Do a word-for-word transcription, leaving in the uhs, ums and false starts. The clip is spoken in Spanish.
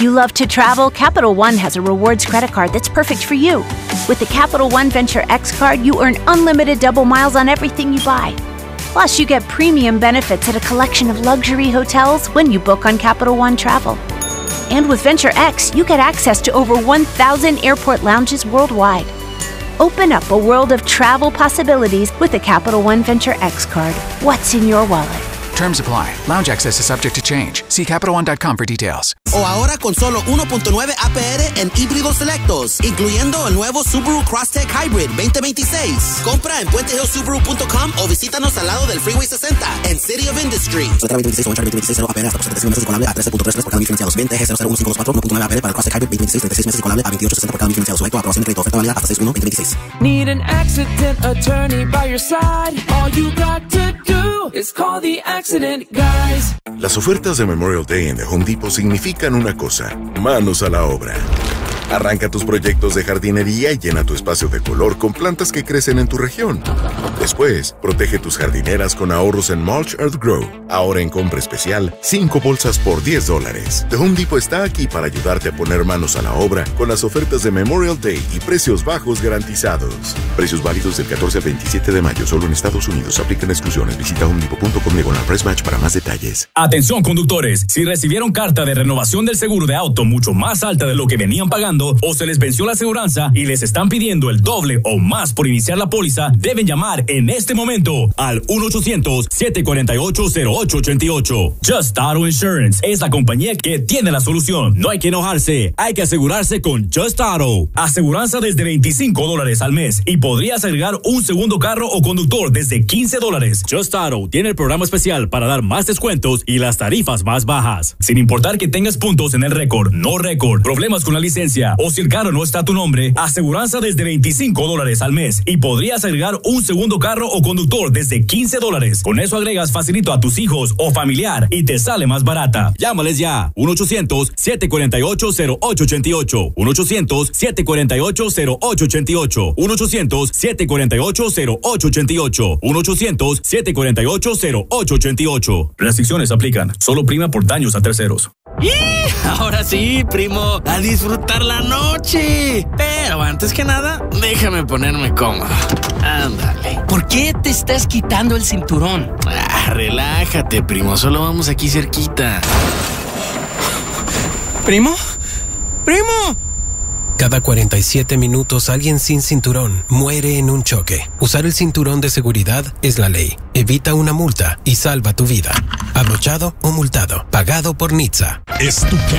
If you love to travel, Capital One has a rewards credit card that's perfect for you. With the Capital One Venture X card, you earn unlimited double miles on everything you buy. Plus, you get premium benefits at a collection of luxury hotels when you book on Capital One Travel. And with Venture X, you get access to over one thousand airport lounges worldwide. Open up a world of travel possibilities with the Capital One Venture X card. What's in your wallet? Terms apply. Lounge access is subject to change. See Capital One dot com for details. O ahora con solo uno punto nueve A P R en híbridos selectos, incluyendo el nuevo Subaru Crosstrek Hybrid veinte veintiséis. Compra en puente hill subaru punto com o visítanos al lado del Freeway sesenta en City of Industry. Letra veinte veintiséis o veinte veintiséis cero A P R hasta por setenta y seis meses con a trece punto tres tres por cada mil financiados. veinte G cero cero uno cinco dos cuatro uno punto nueve A P R para el Crosstrek Hybrid veinte veintiséis, treinta y seis meses con a veintiocho sesenta por cada mil financiados. Sujeto a aprobación de crédito. Oferta válida hasta seis uno veinte veintiséis. Need an accident attorney by your side. All you got to do is call the accident guys. Las ofertas de Memorial Day en The Home Depot significan una cosa: manos a la obra. Arranca tus proyectos de jardinería y llena tu espacio de color con plantas que crecen en tu región. Después, protege tus jardineras con ahorros en Mulch Earth Grow. Ahora en compra especial, cinco bolsas por diez dólares. The Home Depot está aquí para ayudarte a poner manos a la obra con las ofertas de Memorial Day y precios bajos garantizados. Precios válidos del catorce al veintisiete de mayo, solo en Estados Unidos. Aplican exclusiones. Visita home depot punto com diagonal price match para más detalles. Atención, conductores. Si recibieron carta de renovación del seguro de auto mucho más alta de lo que venían pagando, o se les venció la aseguranza y les están pidiendo el doble o más por iniciar la póliza, deben llamar en este momento al uno ochocientos, siete cuatro ocho, cero ocho ocho ocho. Just Auto Insurance es la compañía que tiene la solución. No hay que enojarse, hay que asegurarse con Just Auto. Aseguranza desde veinticinco dólares al mes y podrías agregar un segundo carro o conductor desde quince dólares. Just Auto tiene el programa especial para dar más descuentos y las tarifas más bajas. Sin importar que tengas puntos en el récord, no récord, problemas con la licencia o si el carro no está a tu nombre, aseguranza desde veinticinco dólares al mes y podrías agregar un segundo carro o conductor desde quince dólares. Con eso agregas facilito a tus hijos o familiar y te sale más barata. Llámales ya. uno ochocientos, siete cuatro ocho, cero ocho ocho ocho. uno ochocientos, siete cuatro ocho, cero ocho ocho ocho. uno ochocientos, siete cuatro ocho, cero ocho ocho ocho. uno ochocientos, siete cuatro ocho, cero ocho ocho ocho. Restricciones aplican. Solo prima por daños a terceros. ¡Y! Ahora sí, primo, a disfrutar la noche. Pero antes que nada, déjame ponerme cómodo. Ándale. ¿Por qué te estás quitando el cinturón? Ah, relájate, primo, solo vamos aquí cerquita. ¿Primo? ¡Primo! Cada cuarenta y siete minutos alguien sin cinturón muere en un choque. Usar el cinturón de seguridad es la ley. Evita una multa y salva tu vida. Abrochado o multado. Pagado por N H T S A. Es tu